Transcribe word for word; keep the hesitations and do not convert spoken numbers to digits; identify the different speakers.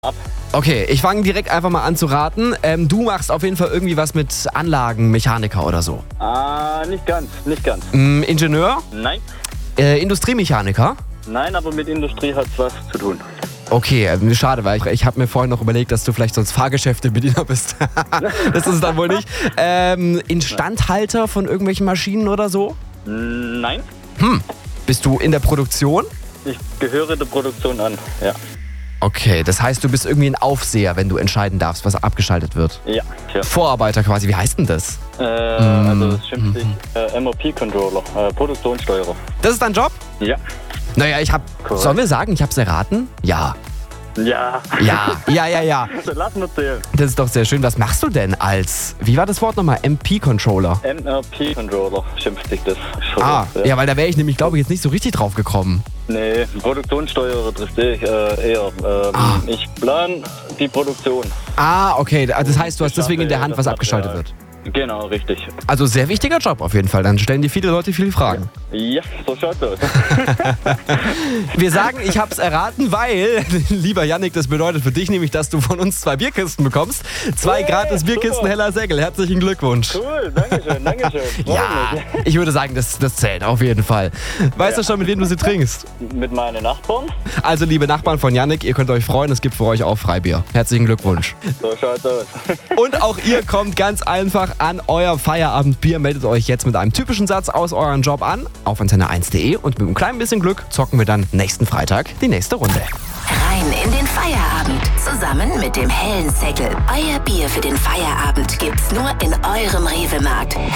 Speaker 1: Ab.
Speaker 2: Okay, ich fange direkt einfach mal an zu raten. Ähm, du machst auf jeden Fall irgendwie was mit Anlagen, Mechaniker oder so.
Speaker 1: Ah, nicht ganz, nicht ganz.
Speaker 2: Mm, Ingenieur?
Speaker 1: Nein,
Speaker 2: Äh, Industriemechaniker?
Speaker 1: nein, aber mit Industrie hat es was zu tun.
Speaker 2: Okay, äh, schade, weil ich, ich habe mir vorhin noch überlegt, dass du vielleicht sonst Fahrgeschäftebediener bist. Das ist es dann wohl nicht. Ähm, Instandhalter von irgendwelchen Maschinen oder so?
Speaker 1: Nein,
Speaker 2: Bist du in der Produktion?
Speaker 1: ich gehöre der Produktion an, ja.
Speaker 2: Okay, das heißt, du bist irgendwie ein Aufseher, wenn du entscheiden darfst, was abgeschaltet wird.
Speaker 1: Ja, ja.
Speaker 2: Vorarbeiter quasi, wie heißt denn das?
Speaker 1: Äh, also es schimpft sich äh, M O P-Controller, äh, Produktionssteuerer.
Speaker 2: Das ist dein Job?
Speaker 1: Ja.
Speaker 2: Naja, ich hab.
Speaker 1: Korrekt.
Speaker 2: Sollen wir sagen, ich hab's erraten? Ja.
Speaker 1: Ja.
Speaker 2: Ja, ja, ja, ja.
Speaker 1: Also lass mir zählen.
Speaker 2: Das ist doch sehr schön. Was machst du denn als, wie war das Wort nochmal? M P-Controller.
Speaker 1: M R P-Controller schimpft sich das.
Speaker 2: Ah, ja, weil da wäre ich nämlich, glaube ich, jetzt nicht so richtig drauf gekommen.
Speaker 1: Nee, Produktionssteuerer trifft ich äh, eher. Ähm,
Speaker 2: Ah.
Speaker 1: Ich plane die Produktion.
Speaker 2: Ah, okay. Das heißt, du hast deswegen in der Hand,
Speaker 1: Das
Speaker 2: was abgeschaltet
Speaker 1: Material.
Speaker 2: wird.
Speaker 1: Genau, richtig.
Speaker 2: Also sehr wichtiger Job auf jeden Fall. Dann stellen dir viele Leute viele Fragen.
Speaker 1: Ja, so schaut's aus.
Speaker 2: Wir sagen, ich hab's erraten, weil, lieber Yannick, das bedeutet für dich nämlich, dass du von uns zwei Bierkisten bekommst. Zwei
Speaker 1: Yeah,
Speaker 2: gratis Bierkisten
Speaker 1: super.
Speaker 2: Heller Segel. Herzlichen Glückwunsch.
Speaker 1: Cool, danke schön, danke schön. Freut
Speaker 2: Ja,
Speaker 1: mich.
Speaker 2: ich würde sagen, das, das zählt auf jeden Fall. Weißt du
Speaker 1: Ja.
Speaker 2: schon, mit wem du sie trinkst?
Speaker 1: Mit meinen Nachbarn?
Speaker 2: Also, liebe Nachbarn von Yannick, ihr könnt euch freuen, es gibt für euch auch Freibier. Herzlichen Glückwunsch.
Speaker 1: So schaut's aus.
Speaker 2: Und auch ihr kommt ganz einfach an euer Feierabendbier. Meldet euch jetzt mit einem typischen Satz aus eurem Job an auf antenne eins punkt de und mit einem kleinen bisschen Glück zocken wir dann nächsten Freitag die nächste Runde.
Speaker 3: Rein in den Feierabend. Zusammen mit dem hellen Segel. Euer Bier für den Feierabend gibt's nur in eurem Rewe-Markt.